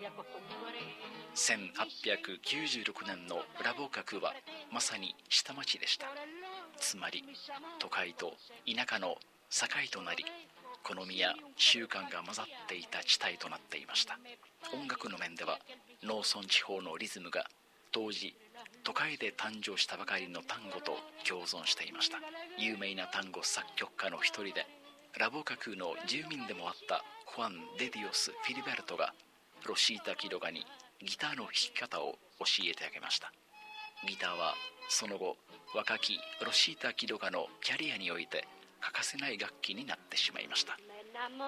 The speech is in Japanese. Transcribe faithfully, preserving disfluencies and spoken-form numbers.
せんはっぴゃくきゅうじゅうろくねんのラボカクはまさに下町でした。つまり都会と田舎の境となり、好みや習慣が混ざっていた地帯となっていました。音楽の面では農村地方のリズムが当時都会で誕生したばかりの単語と共存していました。有名な単語作曲家の一人でラボカクの住民でもあったファン・デディオス・フィリベルトがロシータ・キドガにギターの弾き方を教えてあげました。ギターはその後若きロシータ・キドガのキャリアにおいて欠かせない楽器になってしまいました。